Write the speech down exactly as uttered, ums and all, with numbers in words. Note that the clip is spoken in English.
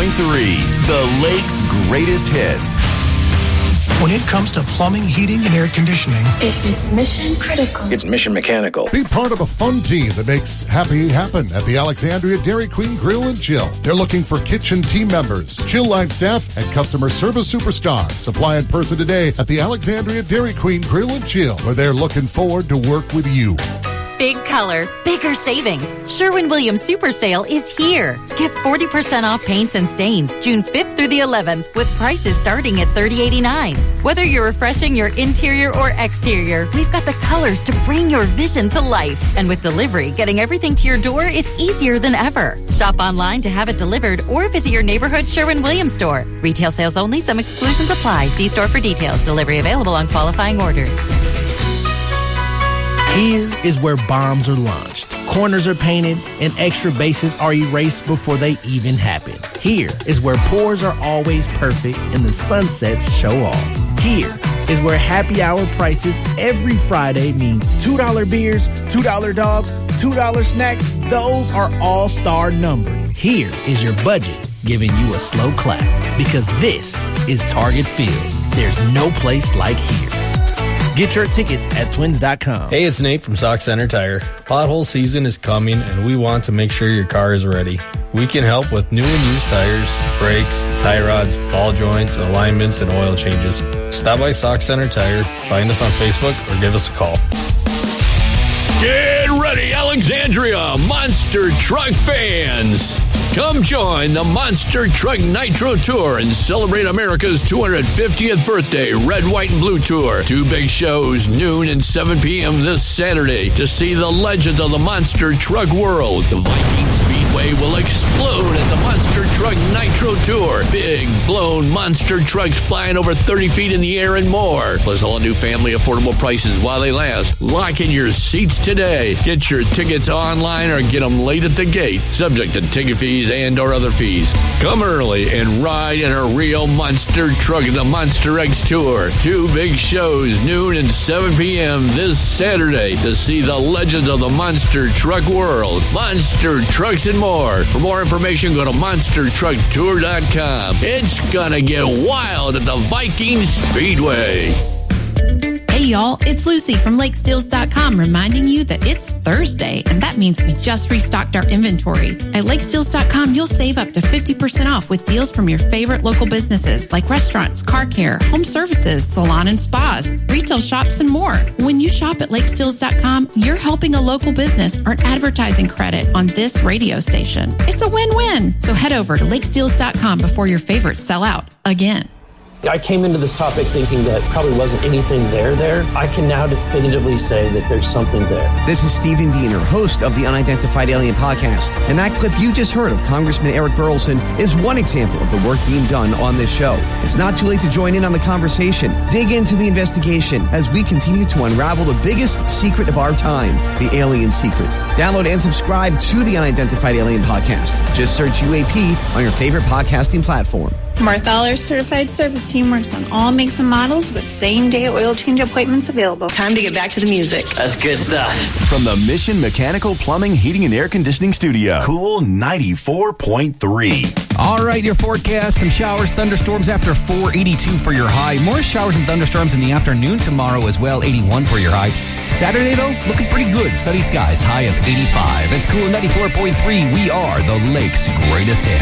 point three, the Lake's greatest hits. When it comes to plumbing, heating, and air conditioning, if it's mission critical, it's Mission Mechanical. Be part of a fun team that makes happy happen at the Alexandria Dairy Queen Grill and Chill. They're looking for kitchen team members, chill line staff, and customer service superstars. Apply in person today at the Alexandria Dairy Queen Grill and Chill, where they're looking forward to work with you. Big color, bigger savings. Sherwin-Williams Super Sale is here. Get forty percent off paints and stains June fifth through the eleventh with prices starting at thirty eighty-nine. Whether you're refreshing your interior or exterior, we've got the colors to bring your vision to life. And with delivery, getting everything to your door is easier than ever. Shop online to have it delivered or visit your neighborhood Sherwin-Williams store. Retail sales only. Some exclusions apply. See store for details. Delivery available on qualifying orders. Here is where bombs are launched, corners are painted, and extra bases are erased before they even happen. Here is where pours are always perfect and the sunsets show off. Here is where happy hour prices every Friday mean two dollar beers, two dollar dogs, two dollar snacks. Those are all-star numbered. Here is your budget giving you a slow clap because this is Target Field. There's no place like here. Get your tickets at twins dot com. Hey, it's Nate from Sock Center Tire. Pothole season is coming, and we want to make sure your car is ready. We can help with new and used tires, brakes, tie rods, ball joints, alignments, and oil changes. Stop by Sock Center Tire, find us on Facebook, or give us a call. Get ready, Alexandria Monster Truck fans! Come join the Monster Truck Nitro Tour and celebrate America's two hundred fiftieth birthday Red, White, and Blue Tour. Two big shows, noon and seven p.m. this Saturday to see the legends of the Monster Truck world. The Viking Speedway will explode at the Monster Truck Nitro Tour. Big, blown monster trucks flying over thirty feet in the air and more. Plus all new family affordable prices while they last. Lock in your seats today. Get your tickets online or get them late at the gate. Subject to ticket fees and or other fees. Come early and ride in a real monster truck at the Monster X Tour. Two big shows, noon and seven p.m. this Saturday to see the legends of the monster truck world. Monster Trucks and more. For more information, go to monster truck tour dot com. It's gonna get wild at the Viking Speedway. Hey y'all, it's Lucy from lake steels dot com reminding you that it's Thursday, and that means we just restocked our inventory. At lake steels dot com, you'll save up to fifty percent off with deals from your favorite local businesses like restaurants, car care, home services, salon and spas, retail shops, and more. When you shop at lake steels dot com, you're helping a local business earn advertising credit on this radio station. It's a win-win. So head over to lake steels dot com before your favorites sell out again. I came into this topic thinking that probably wasn't anything there there. I can now definitively say that there's something there. This is Stephen Diener, host of the Unidentified Alien Podcast. And that clip you just heard of Congressman Eric Burleson is one example of the work being done on this show. It's not too late to join in on the conversation. Dig into the investigation as we continue to unravel the biggest secret of our time, the alien secret. Download and subscribe to the Unidentified Alien Podcast. Just search U A P on your favorite podcasting platform. Martha Aller's certified service team works on all makes and models with same-day oil change appointments available. Time to get back to the music. That's good stuff. From the Mission Mechanical Plumbing, Heating, and Air Conditioning Studio, Cool ninety-four point three. All right, your forecast, some showers, thunderstorms after four, eighty-two for your high. More showers and thunderstorms in the afternoon tomorrow as well, eighty-one for your high. Saturday, though, looking pretty good. Sunny skies, high of eighty-five. It's Cool ninety-four point three. We are the Lake's greatest hit.